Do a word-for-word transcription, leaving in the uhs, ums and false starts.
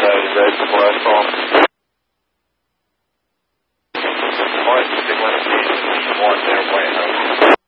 Red before I saw him. One, they want to see one there, White House.